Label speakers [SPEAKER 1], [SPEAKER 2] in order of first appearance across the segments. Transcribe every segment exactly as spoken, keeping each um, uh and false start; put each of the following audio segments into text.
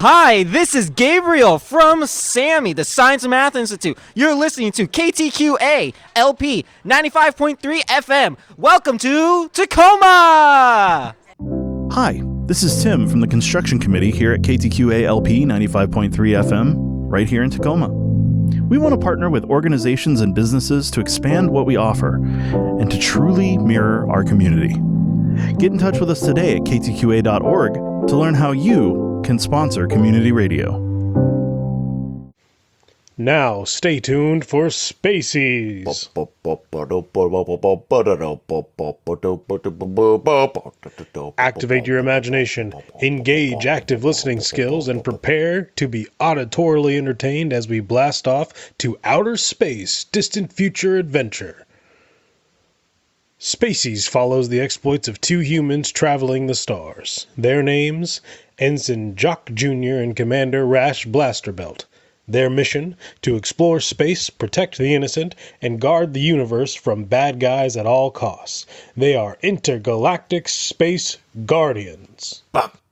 [SPEAKER 1] Hi, this is Gabriel from SAMI, the Science and Math Institute. You're listening to K T Q A L P ninety-five point three F M. Welcome to Tacoma!
[SPEAKER 2] Hi, this is Tim from the Construction Committee here at K T Q A L P ninety-five point three F M, right here in Tacoma. We want to partner with organizations and businesses to expand what we offer and to truly mirror our community. Get in touch with us today at k t q a dot org to learn how you can sponsor community radio.
[SPEAKER 3] Now, stay tuned for Spacies. Activate your imagination, engage active listening skills, and prepare to be auditorily entertained as we blast off to outer space, distant future adventure. Spacies follows the exploits of two humans traveling the stars. Their names, Ensign Jock Junior and Commander Rash Blasterbelt. Their mission, to explore space, protect the innocent, and guard the universe from bad guys at all costs. They are intergalactic space guardians.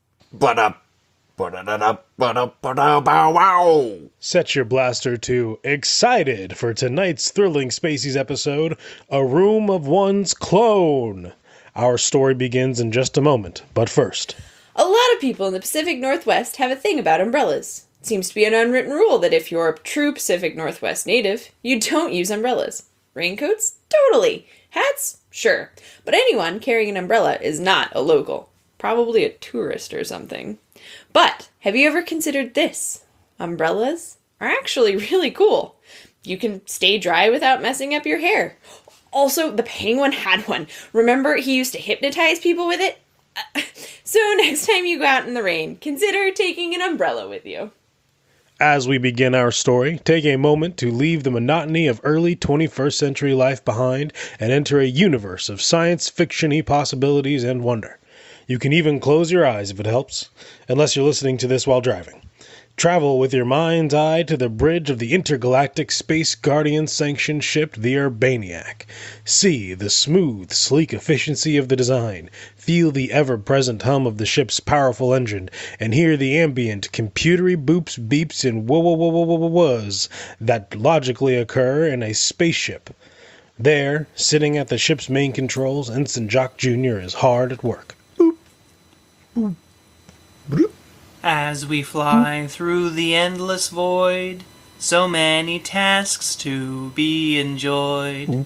[SPEAKER 3] Set your blaster to excited for tonight's thrilling Spacies episode, A Room of One's Clone. Our story begins in just a moment, but first...
[SPEAKER 4] A lot of people in the Pacific Northwest have a thing about umbrellas. It seems to be an unwritten rule that if you're a true Pacific Northwest native, you don't use umbrellas. Raincoats? Totally. Hats? Sure. But anyone carrying an umbrella is not a local. Probably a tourist or something. But have you ever considered this? Umbrellas are actually really cool. You can stay dry without messing up your hair. Also, the Penguin had one. Remember he used to hypnotize people with it? So next time you go out in the rain, consider taking an umbrella with you.
[SPEAKER 3] As we begin our story, take a moment to leave the monotony of early twenty-first century life behind and enter a universe of science fiction-y possibilities and wonder. You can even close your eyes if it helps, unless you're listening to this while driving. Travel with your mind's eye to the bridge of the intergalactic Space Guardian sanctioned ship, the Urbaniac. See the smooth, sleek efficiency of the design, feel the ever-present hum of the ship's powerful engine, and hear the ambient, computery boops, beeps, and wah-wah-wah-wah-wah-wahs that logically occur in a spaceship. There, sitting at the ship's main controls, Ensign Jock Junior is hard at work. Boop. Boop. Boop.
[SPEAKER 5] As we fly through the endless void, so many tasks to be enjoyed.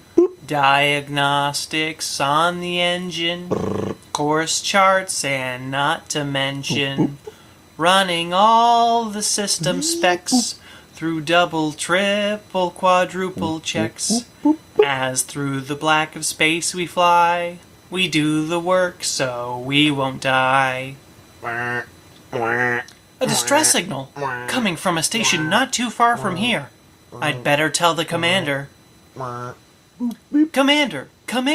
[SPEAKER 5] Diagnostics on the engine, course charts, and not to mention running all the system specs through double, triple, quadruple checks. As through the black of space we fly, we do the work so we won't die. A distress signal, coming from a station not too far from here. I'd better tell the commander. Commander, come in.